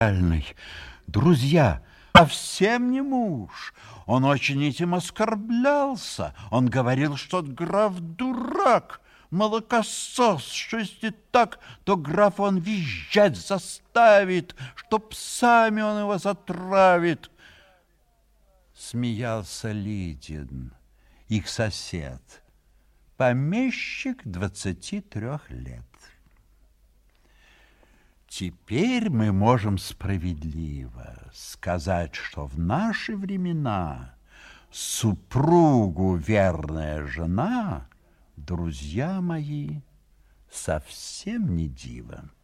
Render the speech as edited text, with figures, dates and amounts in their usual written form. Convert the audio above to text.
Друзья, совсем не муж. Он очень этим оскорблялся. Он говорил, что граф дурак, молокосос, что если так, то графа он визжать заставит, что псами он его затравит. Смеялся Лидин, их сосед, помещик 23 лет. Теперь мы можем справедливо сказать, что в наши времена супругу верная жена, друзья мои, совсем не диво.